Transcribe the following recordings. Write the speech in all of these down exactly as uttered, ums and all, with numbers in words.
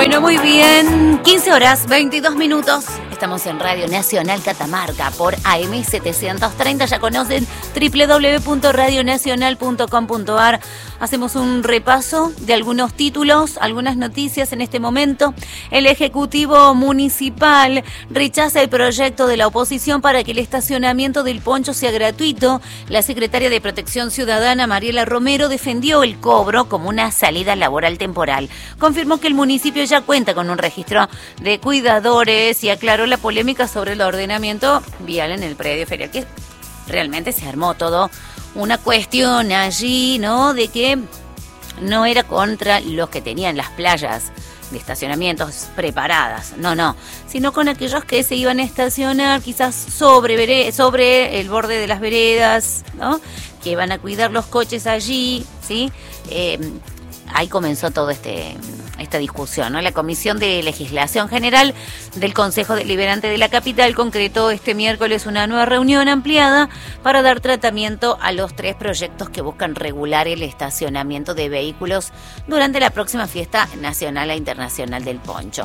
Bueno, muy bien. quince horas, veintidós minutos. Estamos en Radio Nacional Catamarca por A M setecientos treinta. Ya conocen doble u doble u doble u punto radio nacional punto com punto a r. Hacemos un repaso de algunos títulos, algunas noticias en este momento. El Ejecutivo Municipal rechaza el proyecto de la oposición para que el estacionamiento del Poncho sea gratuito. La secretaria de Protección Ciudadana, Mariela Romero, defendió el cobro como una salida laboral temporal. Confirmó que el municipio ya cuenta con un registro de cuidadores y aclaró la polémica sobre el ordenamiento vial en el predio ferial, que realmente se armó todo una cuestión allí, ¿no? De que no era contra los que tenían las playas de estacionamientos preparadas, no, no, sino con aquellos que se iban a estacionar quizás sobre, vere- sobre el borde de las veredas, ¿no? Que iban a cuidar los coches allí, ¿sí? Eh, ahí comenzó todo este... esta discusión, ¿no? La Comisión de Legislación General del Consejo Deliberante de la Capital concretó este miércoles una nueva reunión ampliada para dar tratamiento a los tres proyectos que buscan regular el estacionamiento de vehículos durante la próxima fiesta nacional e internacional del Poncho.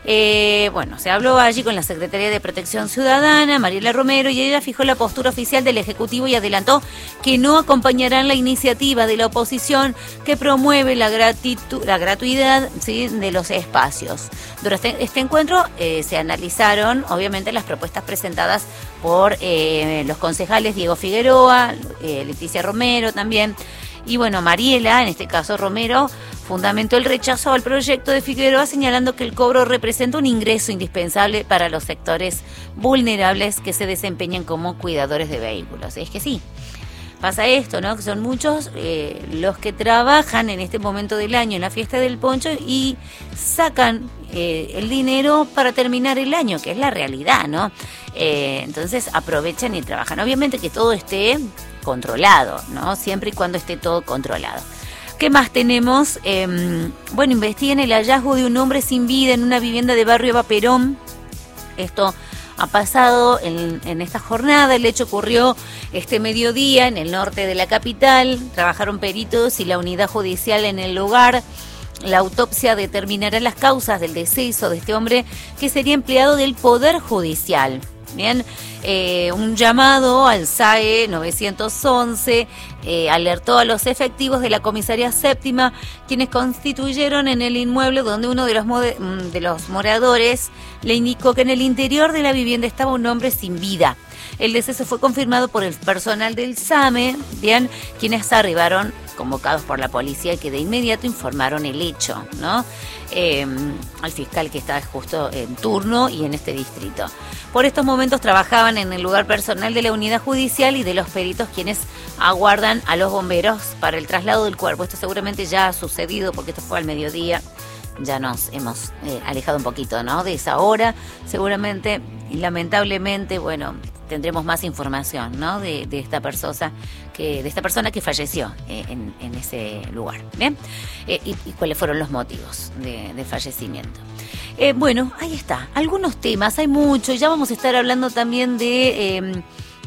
Eh, bueno, se habló allí con la Secretaría de Protección Ciudadana, Mariela Romero, y ella fijó la postura oficial del Ejecutivo y adelantó que no acompañarán la iniciativa de la oposición que promueve la, gratitud, la gratuidad, ¿sí?, de los espacios. Durante este encuentro eh, se analizaron, obviamente, las propuestas presentadas por eh, los concejales Diego Figueroa, eh, Leticia Romero también, y bueno, Mariela, en este caso Romero, fundamentó el rechazo al proyecto de Figueroa, señalando que el cobro representa un ingreso indispensable para los sectores vulnerables que se desempeñan como cuidadores de vehículos. Es que sí, pasa esto, ¿no? Que son muchos eh, los que trabajan en este momento del año en la fiesta del Poncho y sacan eh, el dinero para terminar el año, que es la realidad, ¿no? Eh, entonces aprovechan y trabajan. Obviamente que todo esté controlado, ¿no? Siempre y cuando esté todo controlado. ¿Qué más tenemos? Eh, bueno, investigan el hallazgo de un hombre sin vida en una vivienda de barrio Eva Perón. Esto ha pasado en, en esta jornada. El hecho ocurrió este mediodía en el norte de la capital. Trabajaron peritos y la unidad judicial en el lugar. La autopsia determinará las causas del deceso de este hombre, que sería empleado del Poder Judicial. Bien, eh, un llamado al S A E novecientos once eh, alertó a los efectivos de la comisaría séptima, quienes constituyeron en el inmueble donde uno de los, mode- de los moradores le indicó que en el interior de la vivienda estaba un hombre sin vida. El deceso fue confirmado por el personal del SAME, bien, quienes arribaron convocados por la policía y que de inmediato informaron el hecho, ¿no? Eh, al fiscal que está justo en turno y en este distrito. Por estos momentos trabajaban en el lugar personal de la unidad judicial y de los peritos, quienes aguardan a los bomberos para el traslado del cuerpo. Esto seguramente ya ha sucedido porque esto fue al mediodía. Ya nos hemos eh, alejado un poquito, ¿no?, de esa hora. Seguramente y lamentablemente, bueno, tendremos más información, ¿no?, de, de esta persona que de esta persona que falleció eh, en, en ese lugar, ¿bien? Eh, y, y cuáles fueron los motivos de, de fallecimiento. Eh, bueno, ahí está. Algunos temas, hay mucho. Ya vamos a estar hablando también de eh,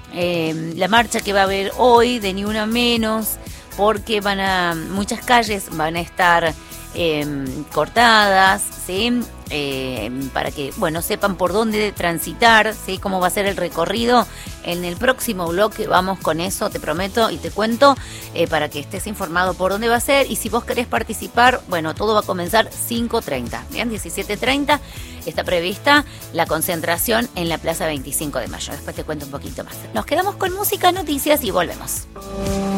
eh, la marcha que va a haber hoy, de Ni Una Menos, porque van a muchas calles van a estar Eh, cortadas, ¿sí? Eh, para que, bueno, sepan por dónde transitar, ¿sí?, cómo va a ser el recorrido. En el próximo bloque vamos con eso, te prometo y te cuento, eh, para que estés informado por dónde va a ser. Y si vos querés participar, bueno, todo va a comenzar cinco treinta, bien, diecisiete treinta está prevista la concentración en la Plaza veinticinco de mayo. Después te cuento un poquito más. Nos quedamos con música, noticias y volvemos.